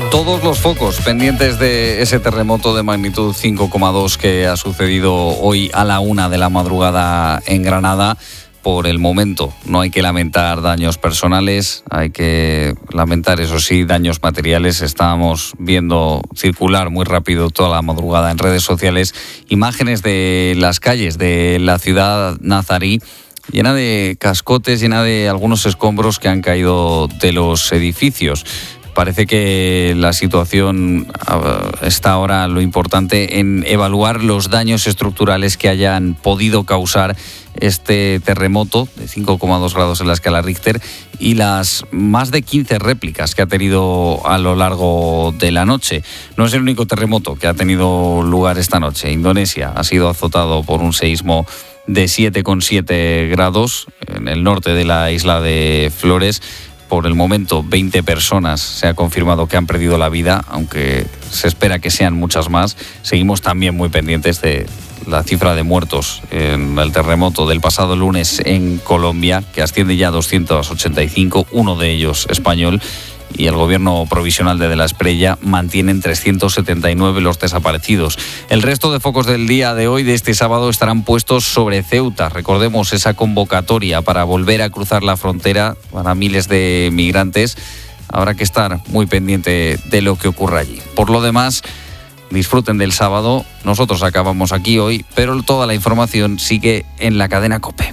Todos los focos pendientes de ese terremoto de magnitud 5,2 que ha sucedido hoy a la 1 de la madrugada en Granada. Por el momento no hay que lamentar daños personales, hay que lamentar, eso sí, daños materiales. Estábamos viendo circular muy rápido toda la madrugada en redes sociales imágenes de las calles de la ciudad nazarí, llena de cascotes, llena de algunos escombros que han caído de los edificios. Parece que la situación está ahora, lo importante, en evaluar los daños estructurales que hayan podido causar este terremoto de 5,2 grados en la escala Richter y las más de 15 réplicas que ha tenido a lo largo de la noche. No es el único terremoto que ha tenido lugar esta noche. Indonesia ha sido azotado por un seísmo de 7,7 grados en el norte de la isla de Flores. Por el momento, 20 personas se ha confirmado que han perdido la vida, aunque se espera que sean muchas más. Seguimos también muy pendientes de la cifra de muertos en el terremoto del pasado lunes en Colombia, que asciende ya a 285, uno de ellos español, y el gobierno provisional de la Espriella mantiene en 379 los desaparecidos. El resto de focos del día de hoy, de este sábado, estarán puestos sobre Ceuta. Recordemos esa convocatoria para volver a cruzar la frontera para miles de migrantes. Habrá que estar muy pendiente de lo que ocurra allí. Por lo demás, disfruten del sábado. Nosotros acabamos aquí hoy, pero toda la información sigue en la cadena COPE.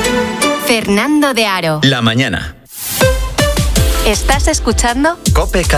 Fernando de Aro. La mañana. ¿Estás escuchando? COPE